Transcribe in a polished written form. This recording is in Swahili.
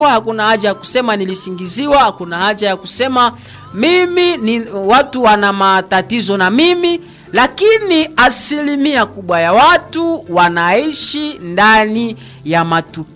hakuna haja ya kusema nilisingiziwa, hakuna haja ya kusema mimi ni watu wana matatizo na mimi, lakini asilimia kubwa ya watu wanaishi ndani ya matukio